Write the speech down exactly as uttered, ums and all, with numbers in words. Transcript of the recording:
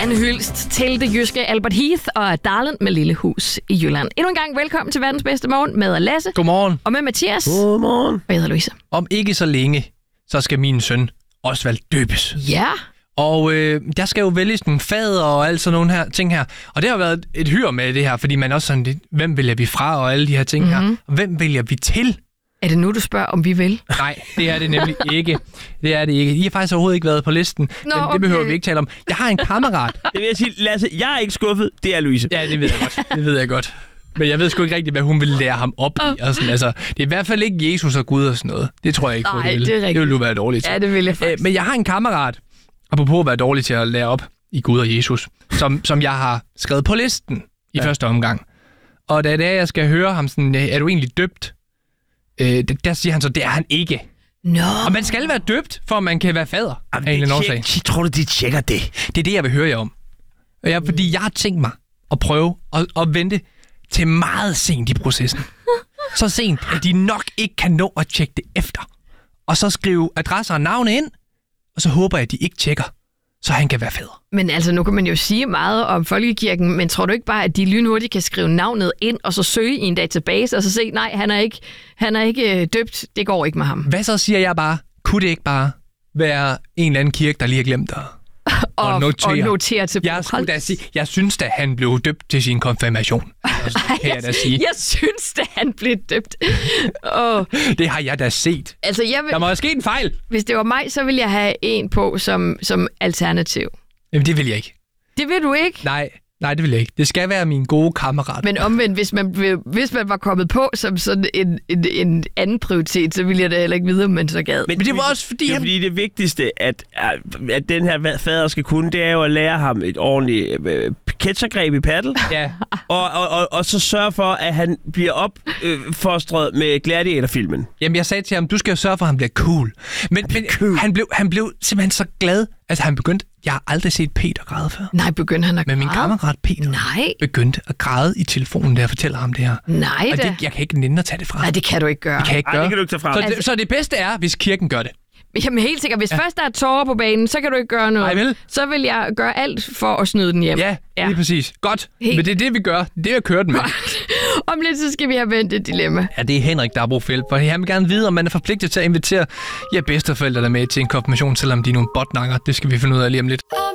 En hyldest til det jyske Albert Heath og Darlent med Lille Hus i Jylland. Endnu en gang velkommen til verdens bedste morgen med Lasse. Godmorgen. Og med Mathias. Godmorgen. Og jeg hedder Louise. Om ikke så længe, så skal min søn Osvald døbes. Ja. Og øh, der skal jo vælges nogle fader og alt sådan nogle her ting her. Og det har været et hyr med det her, fordi man også sådan lidt, hvem vælger vi fra og alle de her ting mm-hmm. her. Og hvem vælger vi til? Er det nu, du spørger, om vi vil? Nej, det er det nemlig ikke. Det er det ikke. I har faktisk overhovedet ikke været på listen, Nå, men det behøver okay. vi ikke tale om. Jeg har en kammerat. Det vil jeg sige, Lasse, jeg er ikke skuffet, det er Louise. Ja, det ved jeg godt. Det ved jeg godt. Men jeg ved sgu ikke rigtigt, hvad hun vil lære ham op i. Og sådan, altså, det er i hvert fald ikke Jesus og Gud og sådan noget. Det tror jeg ikke på, Nej, det vil. Det, er det vil du være dårlig til. Ja, det vil jeg faktisk. Æ, men jeg har en kammerat, apropos at være dårlig til at lære op i Gud og Jesus, som, som jeg har skrevet på listen i ja. første omgang. Og da det er, jeg skal høre ham sådan, er du egentlig døbt? Øh, der siger han så, det er han ikke. No. Og man skal være døbt, for at man kan være fader. Jamen, af en eller anden årsag. tjek, tror du, de tjekker det? Det er det, jeg vil høre jer om. Og jeg, fordi jeg har tænkt mig at prøve at, at vente til meget sent i processen. Så sent, at de nok ikke kan nå at tjekke det efter. Og så skrive adresser og navne ind, og så håber jeg, at de ikke tjekker, så han kan være fader. Men altså, nu kan man jo sige meget om folkekirken, men tror du ikke bare, at de lynhurtigt kan skrive navnet ind, og så søge i en database, og så se, nej, han er ikke, han er ikke døbt, det går ikke med ham. Hvad så siger jeg bare? Kunne det ikke bare være en eller anden kirke, der lige har glemt at og, og notere? Og notere til jeg, skulle da sige, jeg synes da, han blev døbt til sin konfirmation. Altså, kan jeg, da sige. jeg synes da, han blev døbt. oh. Det har jeg da set. Altså, jeg vil, der må have sket en fejl. Hvis det var mig, så ville jeg have en på som, som alternativ. Jamen, det vil jeg ikke. Det vil du ikke? Nej. Nej, det vil jeg ikke. Det skal være min gode kammerat. Men omvendt, hvis man, hvis man var kommet på som sådan en, en, en anden prioritet, så ville jeg da heller ikke vide, om man så gad. Men, Men det var også fordi... Det er han... fordi det vigtigste, at, at den her fader skal kunne, det er jo at lære ham et ordentligt øh, catchergreb i paddle. Ja. Og, og, og, og så sørge for, at han bliver opfostret øh, med Gladiator-filmen. Jamen, jeg sagde til ham, du skal jo sørge for, at han bliver cool. Men, men cool. Han, blev, han blev simpelthen så glad. Altså, han begyndte... Jeg har aldrig set Peter græde før. Nej, begyndte han at græde? Men min kammerat Peter Nej. begyndte at græde i telefonen, da jeg fortæller ham det her. Nej og da. det, jeg kan ikke nænde at tage det fra. Nej, det kan du ikke gøre. Det kan jeg ikke gøre. Ej, det kan du ikke tage fra. Så, altså... det, så det bedste er, hvis kirken gør det. Jamen helt sikkert. Hvis ja. først der er tårer på banen, så kan du ikke gøre noget. Nej, vel? Så vil jeg gøre alt for at snyde den hjem. Ja, ja. Lige præcis. Godt. Helt... Men det er det, vi gør. Det er det, jeg kører den med. Om lidt, så skal vi have vendt et dilemma. Ja, det er Henrik, der har brug for hjælp. For han vil gerne vide, om man er forpligtet til at invitere ja, bedsteforældre der med til en konfirmation, selvom de er nogle botnakker. Det skal vi finde ud af lige om lidt.